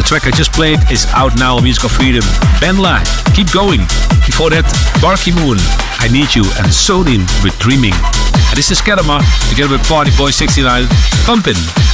track I just played is out now on Musical Freedom. Benla, Keep Going. Before that, Barky Moon, I Need You, and Sodin with Dreaming. And this is Kedama together with Party Boy 69, Pumpin'.